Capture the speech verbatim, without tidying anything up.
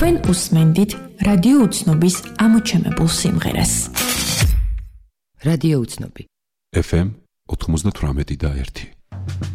თქვენ უსმენდით რადიო უცნობის ამოჩემებულ სიმღერას. რადიო უცნობი ეფ ემ ოთხმოცდათვრამეტი და ერთი